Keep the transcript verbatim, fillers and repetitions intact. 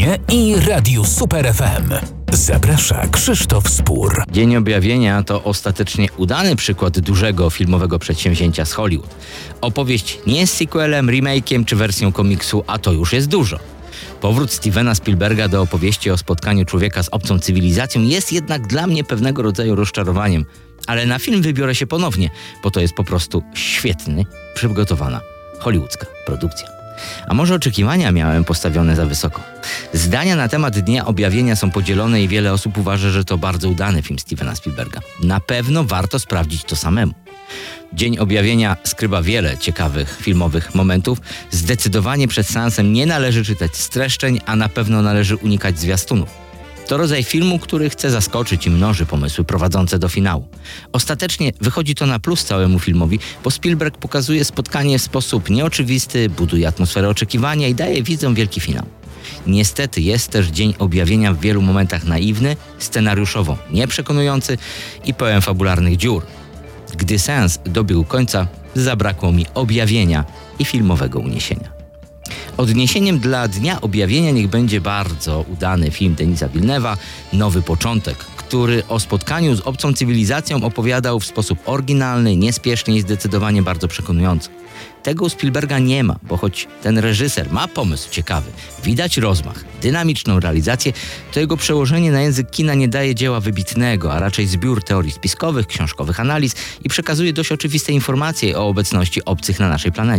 Kinie i Radiu Super F M. Zaprasza Krzysztof Spór. Dzień Objawienia to ostatecznie udany przykład dużego filmowego przedsięwzięcia z Hollywood. Opowieść nie jest sequelem, remake'iem czy wersją komiksu, a to już jest dużo. Powrót Stevena Spielberga do opowieści o spotkaniu człowieka z obcą cywilizacją jest jednak dla mnie pewnego rodzaju rozczarowaniem. Ale na film wybiorę się ponownie, bo to jest po prostu świetny, przygotowana hollywoodzka produkcja. A może oczekiwania miałem postawione za wysoko? Zdania na temat Dnia Objawienia są podzielone i wiele osób uważa, że to bardzo udany film Stevena Spielberga. Na pewno warto sprawdzić to samemu. Dzień Objawienia skrywa wiele ciekawych filmowych momentów. Zdecydowanie przed seansem nie należy czytać streszczeń, a na pewno należy unikać zwiastunów. To rodzaj filmu, który chce zaskoczyć i mnoży pomysły prowadzące do finału. Ostatecznie wychodzi to na plus całemu filmowi, bo Spielberg pokazuje spotkanie w sposób nieoczywisty, buduje atmosferę oczekiwania i daje widzom wielki finał. Niestety jest też Dzień Objawienia w wielu momentach naiwny, scenariuszowo nieprzekonujący i pełen fabularnych dziur. Gdy seans dobiegł końca, zabrakło mi objawienia i filmowego uniesienia. Odniesieniem dla Dnia Objawienia niech będzie bardzo udany film Denisa Villeneuve'a Nowy Początek, który o spotkaniu z obcą cywilizacją opowiadał w sposób oryginalny, niespiesznie i zdecydowanie bardzo przekonujący. Tego u Spielberga nie ma, bo choć ten reżyser ma pomysł ciekawy, widać rozmach, dynamiczną realizację, to jego przełożenie na język kina nie daje dzieła wybitnego, a raczej zbiór teorii spiskowych, książkowych analiz i przekazuje dość oczywiste informacje o obecności obcych na naszej planecie.